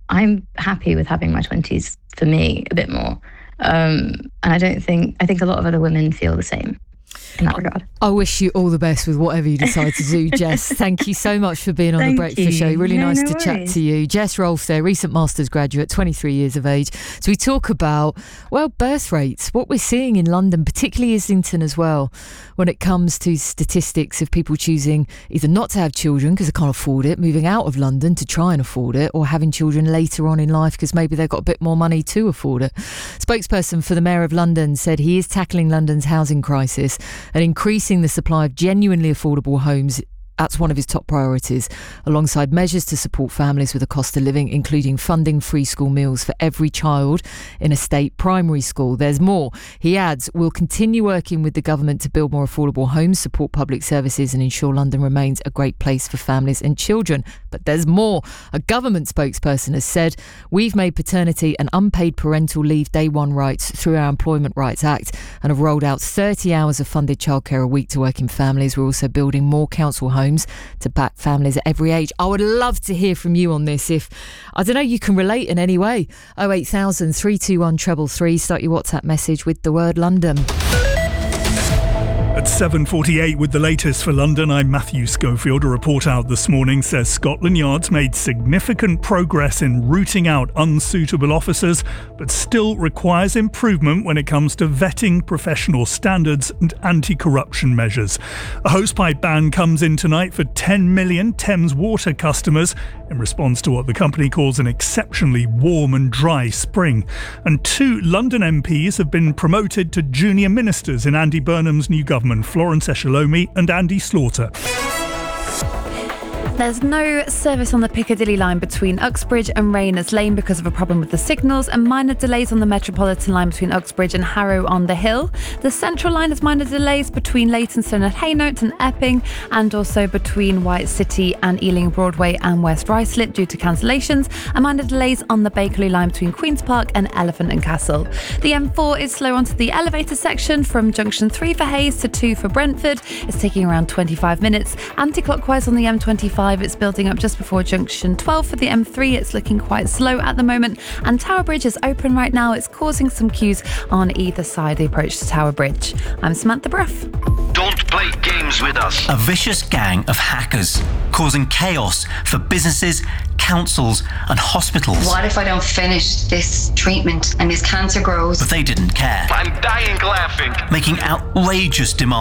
I'm happy with having my 20s for me a bit more. And I think a lot of other women feel the same in that regard. I wish you all the best with whatever you decide to do, Jess. Thank you so much for being on The Breakfast Show. Really nice to chat to you. Jess Rolfe there, recent master's graduate, 23 years of age. So we talk about, birth rates, what we're seeing in London, particularly Islington as well, when it comes to statistics of people choosing either not to have children because they can't afford it, moving out of London to try and afford it, or having children later on in life because maybe they've got a bit more money to afford it. Spokesperson for the Mayor of London said he is tackling London's housing crisis and increasing the supply of genuinely affordable homes. That's one of his top priorities, alongside measures to support families with the cost of living, including funding free school meals for every child in a state primary school. There's more. He adds, we'll continue working with the government to build more affordable homes, support public services and ensure London remains a great place for families and children. But there's more. A government spokesperson has said, we've made paternity and unpaid parental leave day one rights through our Employment Rights Act and have rolled out 30 hours of funded childcare a week to working families. We're also building more council homes to back families at every age. I would love to hear from you on this. If, I don't know, you can relate in any way. 08000 321 333. Start your WhatsApp message with the word London. At 7:48 with the latest for London, I'm Matthew Schofield. A report out this morning says Scotland Yard's made significant progress in rooting out unsuitable officers, but still requires improvement when it comes to vetting professional standards and anti-corruption measures. A hosepipe ban comes in tonight for 10 million Thames Water customers in response to what the company calls an exceptionally warm and dry spring. And 2 London MPs have been promoted to junior ministers in Andy Burnham's new government. Florence Eshalomi and Andy Slaughter. There's no service on the Piccadilly line between Uxbridge and Rayners Lane because of a problem with the signals, and minor delays on the Metropolitan line between Uxbridge and Harrow on the Hill. The Central line has minor delays between Leytonstone and Hainault and Epping, and also between White City and Ealing Broadway and West Ruislip due to cancellations, and minor delays on the Bakerloo line between Queen's Park and Elephant and Castle. The M4 is slow onto the elevator section from junction 3 for Hayes to 2 for Brentford. It's taking around 25 minutes. Anti-clockwise on the M25, it's building up just before junction 12 for the M3. It's looking quite slow at the moment, and Tower Bridge is open right now. It's causing some queues on either side of the approach to Tower Bridge. I'm Samantha Bruff. Don't play games with us. A vicious gang of hackers causing chaos for businesses, councils and hospitals. What if I don't finish this treatment and this cancer grows? But they didn't care. I'm dying laughing. Making outrageous demands